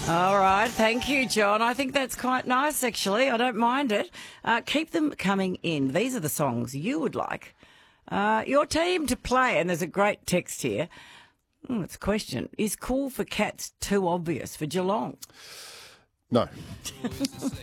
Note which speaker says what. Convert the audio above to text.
Speaker 1: All right, thank you, John. I think that's quite nice, actually. I don't mind it. Keep them coming in. These are the songs you would like your team to play. And there's a great text here. It's a question. Is Cool for Cats too obvious for Geelong?
Speaker 2: No.